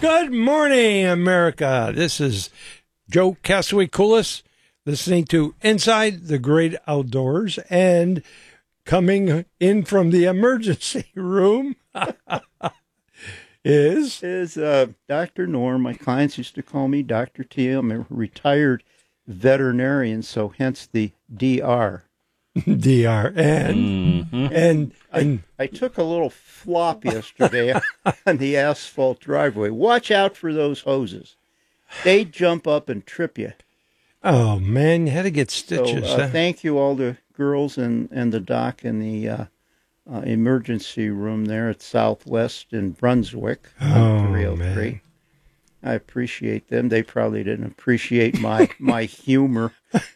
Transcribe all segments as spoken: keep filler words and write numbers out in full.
Good morning, America. This is Joe Castaway Coolis listening to Inside the Great Outdoors, and coming in from the emergency room is... Is uh, Doctor Norm. My clients used to call me Doctor T. I'm a retired veterinarian, so hence the D R. D R. And, mm-hmm. and, and I, I took a little flop yesterday on the asphalt driveway. Watch out for those hoses. They jump up and trip you. Oh, man, you had to get stitches. So, uh, thank you, all the girls and, and the doc in the uh, uh, emergency room there at Southwest in Brunswick. Oh, man. I appreciate them. They probably didn't appreciate my, my humor.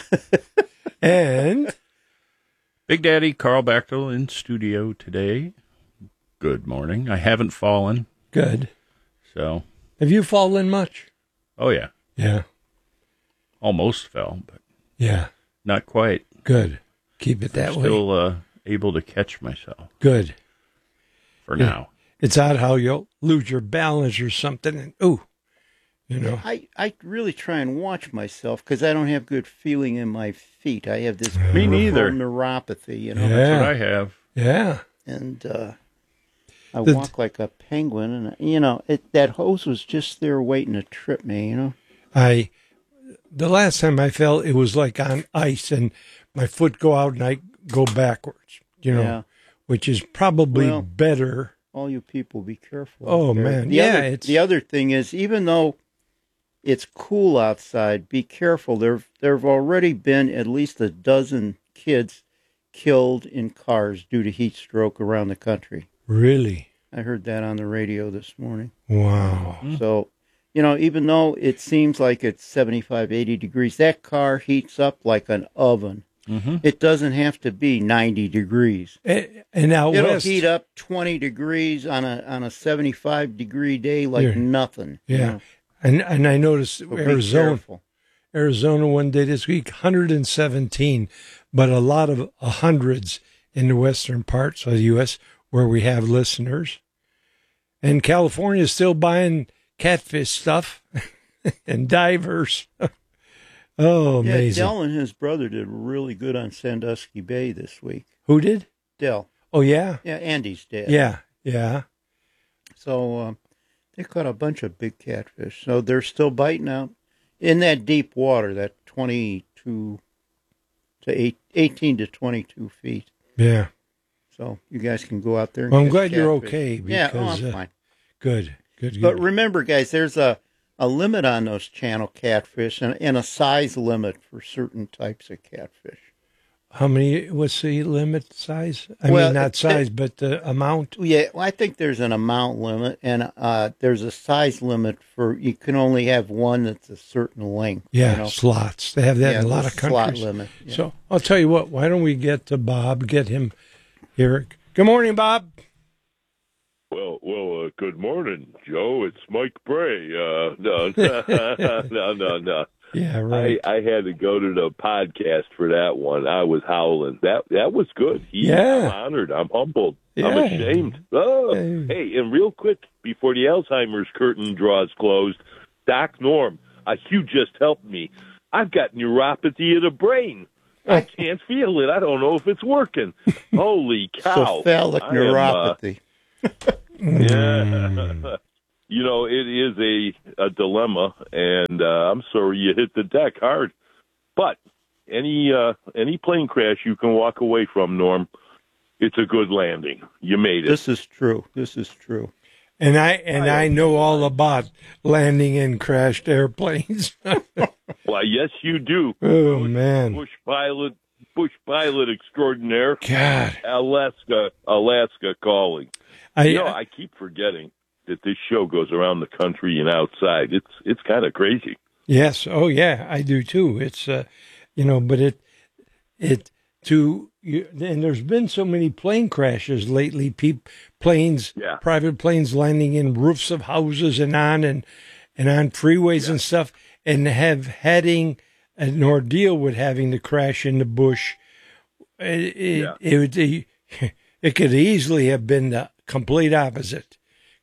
And... Big Daddy Carl Bechtel in studio today. Good morning. I haven't fallen. Good. So. Have you fallen much? Oh, yeah. Yeah. Almost fell, but. Yeah. Not quite. Good. Keep it that I'm way. Still uh, able to catch myself. Good. For yeah. now. It's odd how you'll lose your balance or something, and ooh. You know, I, I really try and watch myself because I don't have good feeling in my feet. I have this Me neither. neuropathy, you know. Yeah. That's what I have. Yeah. And uh, I the, walk like a penguin, and you know, it, that hose was just there waiting to trip me. You know. I the last time I fell, it was like on ice, and my foot go out and I go backwards. You know, yeah. which is probably well, better. All you people, be careful. Oh man, the yeah. Other, it's the other thing is, even though it's cool outside, be careful. There there have already been at least a dozen kids killed in cars due to heat stroke around the country. Really? I heard that on the radio this morning. Wow. So, you know, even though it seems like it's seventy-five, eighty degrees, that car heats up like an oven. Mm-hmm. It doesn't have to be ninety degrees. And, and out It'll west, heat up twenty degrees on a on a seventy-five degree day like yeah. nothing. Yeah. You know? And and I noticed So Arizona, Arizona one day this week, one hundred seventeen, but a lot of hundreds in the western parts of the U S where we have listeners. And California is still buying catfish stuff and divers. Oh, yeah, amazing. Dell and his brother did really good on Sandusky Bay this week. Who did? Dell. Oh, yeah? Yeah, Andy's dad. Yeah, yeah. So um, they caught a bunch of big catfish. So they're still biting out in that deep water, that twenty-two to eight, eighteen to twenty-two feet. Yeah. So you guys can go out there and well, I'm catch glad you're catfish. okay. Because, yeah, oh, I'm uh, fine. Good, good, good. But remember, guys, there's a, a limit on those channel catfish and, and a size limit for certain types of catfish. How many, what's the limit size? I well, mean, not size, but the amount? Yeah, well, I think there's an amount limit, and uh, there's a size limit for, you can only have one that's a certain length. Yeah, you know? slots. They have that yeah, in a lot the of countries. Slot limit. Yeah. So I'll tell you what, why don't we get to Bob, get him here. Good morning, Bob. Well, well, uh, good morning, Joe. It's Mike Bray. Uh, no, no, no, no. Yeah, right. I, I had to go to the podcast for that one. I was howling. That that was good. He, Yeah. I'm honored. I'm humbled. Yeah. I'm ashamed. Oh, Hey. hey, and real quick, before the Alzheimer's curtain draws closed, Doc Norm, uh, you just helped me. I've got neuropathy of the brain. I can't feel it. I don't know if it's working. Holy cow. Cephalic I am, uh, neuropathy. Yeah. You know, it is a, a dilemma, and uh, I'm sorry you hit the deck hard. But any uh, any plane crash you can walk away from, Norm, it's a good landing. You made it. This is true. This is true. And I and I know all about landing in crashed airplanes. Well, yes, you do. Oh, man. Bush pilot, Bush pilot extraordinaire. God. Alaska, Alaska calling. I, You know, I keep forgetting that this show goes around the country and outside. It's it's kind of crazy. Yes. Oh, yeah, I do too. It's, uh, you know, but it, it, to, you, and there's been so many plane crashes lately, peop, planes, Yeah. private planes landing in roofs of houses and on and, and on freeways Yeah. and stuff, and have having an ordeal with having to crash in the bush. It, it, Yeah. it, would- it, it could easily have been the complete opposite.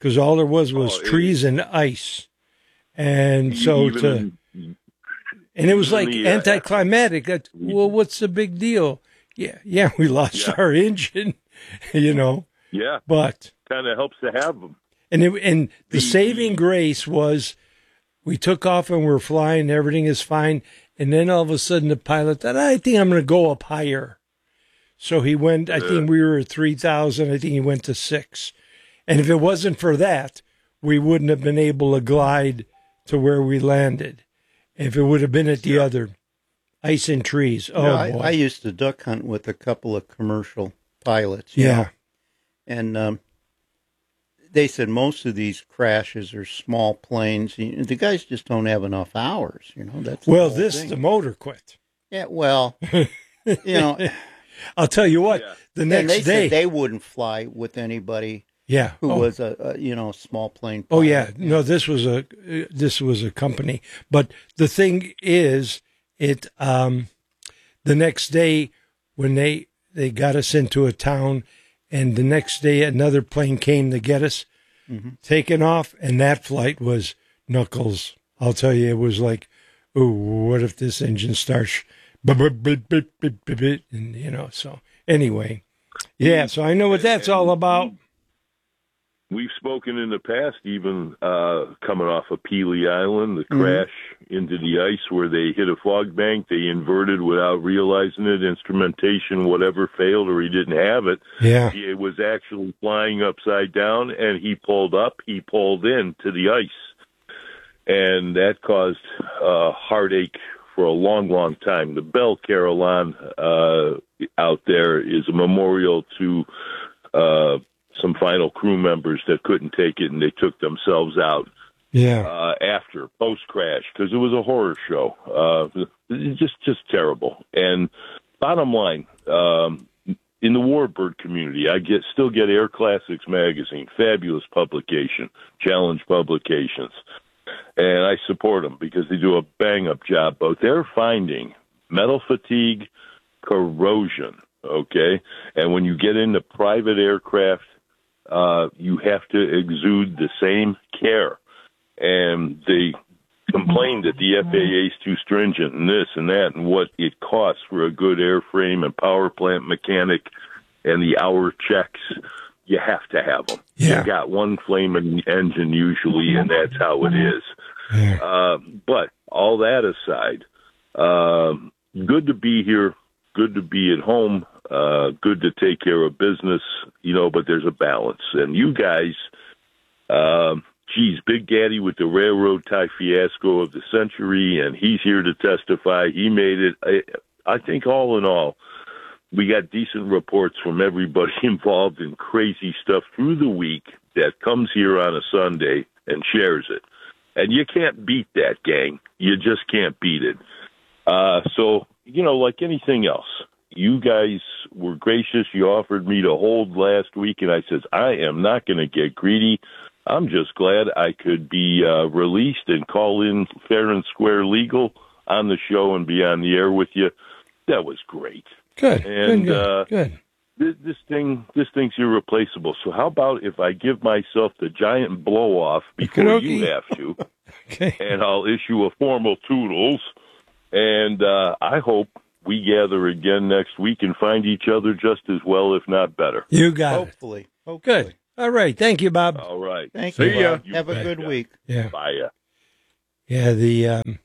because all there was was Oh, it- trees and ice. And so Even to, in- and it was even like the, uh, anticlimactic. That, well, what's the big deal? Yeah, yeah, we lost Yeah. our engine, you know, yeah, but, kind of helps to have them. and it, and the The- saving grace was we took off and we're flying, everything is fine. And then all of a sudden the pilot thought, I think I'm going to go up higher. So he went, I think we were at three thousand. I think he went to six. And if it wasn't for that, we wouldn't have been able to glide to where we landed. If it would have been at the other, ice and trees. Oh, You know, I, boy. I used to duck hunt with a couple of commercial pilots. you yeah. know, and um, they said most of these crashes are small planes. You- The guys just don't have enough hours. You know, that's the Well, whole this, thing. the motor quit. yeah. Well, you know, I'll tell you what, Yeah. the and next they day. said they wouldn't fly with anybody yeah. who oh. was a, a you know small plane. Oh pilot. yeah, no, this was a uh, this was a company, but the thing is, it um, the next day when they they got us into a town, and the next day another plane came to get us, Mm-hmm. taken off, and that flight was knuckles. I'll tell you, it was like, ooh, what if this engine starts, and you know. So anyway, yeah. So I know what that's all about. We've spoken in the past, even uh, coming off of Pelee Island, the crash into the ice where they hit a fog bank. They inverted without realizing it. Instrumentation, whatever, failed or he didn't have it. Yeah. He was actually flying upside down, and he pulled up. He pulled in to the ice, and that caused uh, heartache for a long, long time. The Belle Caroline uh, out there is a memorial to uh, some final crew members that couldn't take it, and they took themselves out Yeah. uh, after post crash because it was a horror show. Uh, it's just just terrible. And bottom line, um, in the warbird community, I get still get Air Classics magazine, fabulous publication, Challenge Publications, and I support them because they do a bang up job. But they're finding metal fatigue, corrosion. Okay, and when you get into private aircraft, uh, you have to exude the same care. And they complained that the F A A is too stringent and this and that and what it costs for a good airframe and power plant mechanic and the hour checks. You have to have them. Yeah. You got one flaming engine usually, and that's how it is. Yeah. Uh, but all that aside, um, good to be here, good to be at home, uh, good to take care of business, you know, but there's a balance. And you guys, um, geez, Big Daddy with the railroad tie fiasco of the century, and he's here to testify. He made it. I, I think all in all, we got decent reports from everybody involved in crazy stuff through the week that comes here on a Sunday and shares it. And you can't beat that, gang. You just can't beat it. Uh, so, you know, like anything else, you guys were gracious. You offered me to hold last week, and I says, I am not going to get greedy. I'm just glad I could be uh, released and call in fair and square legal on the show and be on the air with you. That was great. Good. And, good. Good. uh, good. This, this thing, this thing's irreplaceable. So how about if I give myself the giant blow off before Okey-dokey. you have to, Okay. and I'll issue a formal toodles. And uh, I hope we gather again next week and find each other just as well, if not better. You got it. Hopefully. Hopefully. Good. All right. Thank you, Bob. All right. Thank See you. ya. Bob. Have a You good betcha. week. Yeah. Bye. ya. Yeah. The um,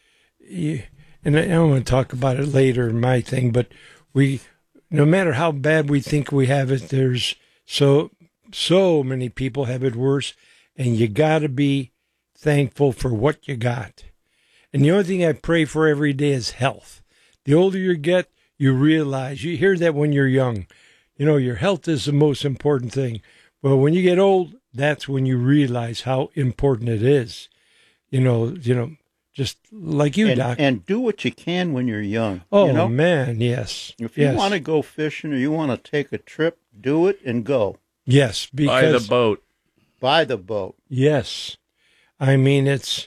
you, and I don't want to talk about it later in my thing, but we, no matter how bad we think we have it, there's so so many people have it worse, and you got to be thankful for what you got. And the only thing I pray for every day is health. The older you get, you realize, you hear that when you're young, you know, your health is the most important thing. Well, when you get old, that's when you realize how important it is. You know, you know, just like you, And, Doc. and do what you can when you're young. oh, you know? man, yes. If you yes. want to go fishing or you want to take a trip, do it and go. Yes, Buy the because, boat. Buy the boat. yes. I mean, it's,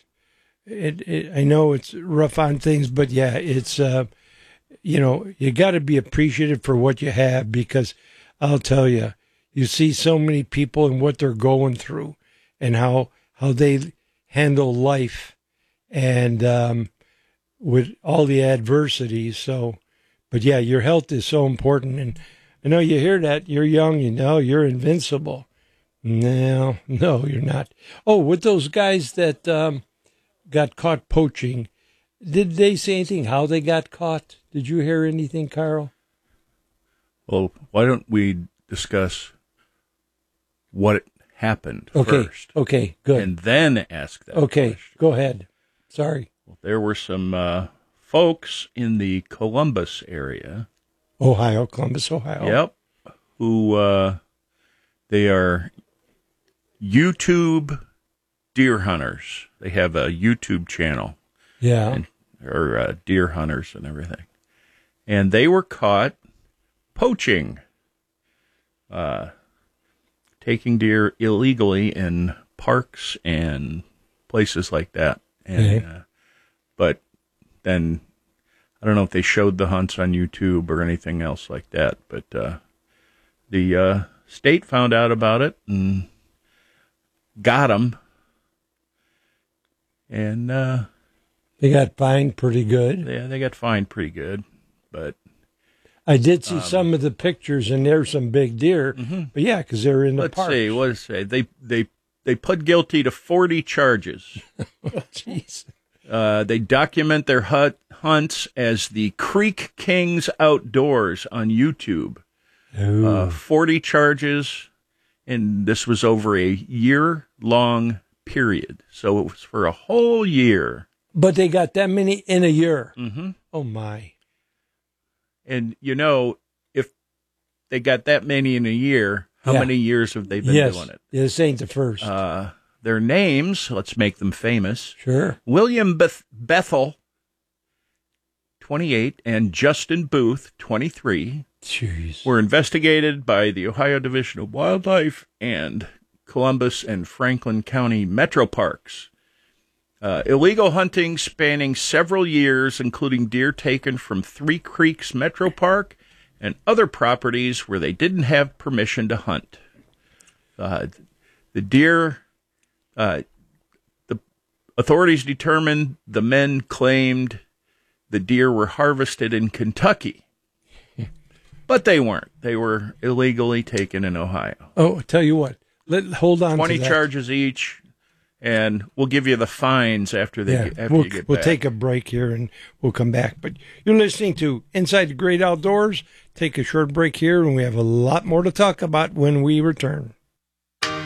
it, it, I know it's rough on things, but yeah, it's, uh, you know, you got to be appreciative for what you have, because I'll tell you, you see so many people and what they're going through, and how how they handle life and um, with all the adversities. So, but yeah, your health is so important. And I know you hear that. You're young, you know, you're invincible. No, no, you're not. Oh, with those guys that um, got caught poaching, did they say anything how they got caught? Did you hear anything, Carl? Well, why don't we discuss what happened Okay, first? okay, good. And then ask that Okay, question. go ahead. Sorry. Well, there were some uh, folks in the Columbus area. Ohio, Columbus, Ohio. Yep. Who, uh, they are YouTube deer hunters. They have a YouTube channel. Yeah. And, or uh, deer hunters and everything. And they were caught poaching, uh, taking deer illegally in parks and places like that. And, Okay. uh, but then I don't know if they showed the hunts on YouTube or anything else like that. But uh, the uh, state found out about it and got them. And uh, They got fined pretty good. yeah, they got fined pretty good. But I did see Um, some of the pictures, and there's some big deer. Mhm. But yeah, because they're in the let's park. see, what does it say? They they they pled guilty to forty charges. Jeez. Uh, they document their hut, hunts as the Creek Kings Outdoors on YouTube. Ooh. Uh, forty charges, and this was over a year-long period. So it was for a whole year. But they got that many in a year. Mm-hmm. Oh, my. And, you know, if they got that many in a year, how Yeah. many years have they been Yes, doing it? this ain't the first. Uh, their names, let's make them famous. Sure. William Beth- Bethel, twenty-eight, and Justin Booth, twenty-three, Jeez. were investigated by the Ohio Division of Wildlife and Columbus and Franklin County Metro Parks. Uh, illegal hunting spanning several years, including deer taken from Three Creeks Metro Park and other properties where they didn't have permission to hunt. Uh, the deer, uh, the authorities determined the men claimed the deer were harvested in Kentucky, but they weren't. They were illegally taken in Ohio. Oh, tell you what. Let hold on twenty to that. charges each, and we'll give you the fines after they Yeah, get, after we'll, you get we'll back. take a break here and we'll come back. But you're listening to Inside the Great Outdoors. Take a short break here, and we have a lot more to talk about when we return.